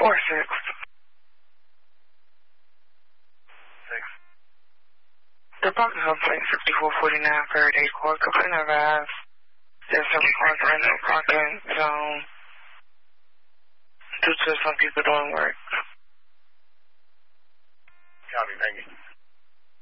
4-6. 6. The parking hub plate 5449 Faraday Court. Complaint of guys. There's some cars in the parking zone due to some people doing work. Copy, thank you.